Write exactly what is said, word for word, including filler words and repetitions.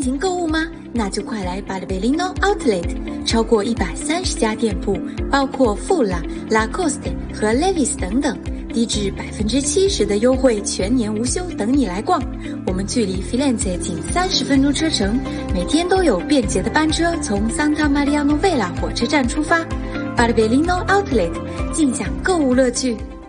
尽情购物吗？那就快来巴黎贝利诺 Outlet， 超过一百三十家店铺，包括富拉、Lacoste 和 Levi's 等等，低至百分之七十的优惠，全年无休，等你来逛。我们距离 Firenze 仅三十分钟车程，每天都有便捷的班车从 Santa Maria Novella 火车站出发。巴黎贝利诺 Outlet， 尽享购物乐趣。